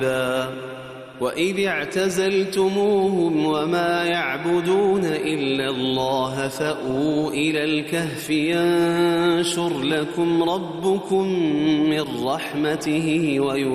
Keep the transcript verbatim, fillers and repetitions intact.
وإذ اعتزلتموهم وما يعبدون إلا الله فأووا إلى الكهف ينشر لكم ربكم من رحمته ويهدي